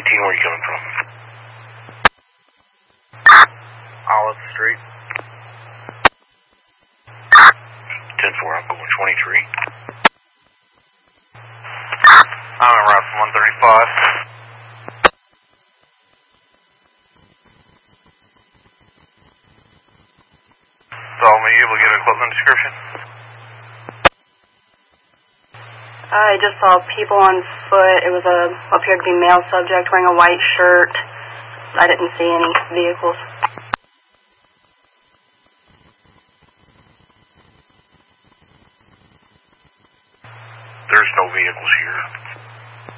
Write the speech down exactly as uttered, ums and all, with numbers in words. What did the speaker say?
nineteen, where are you coming from? Olive Street. ten four, I'm going twenty-three. I'm in route from one thirty-five. So, are you able to get an equipment description? I just saw people on foot. It was a appeared to be male subject wearing a white shirt. I didn't see any vehicles.